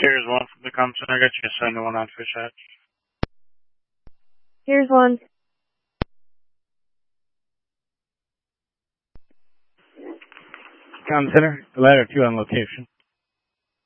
Here's one from the comm center. I got you assigned to one on Fish Hatch. Here's one. Comm center, the ladder 2 on location.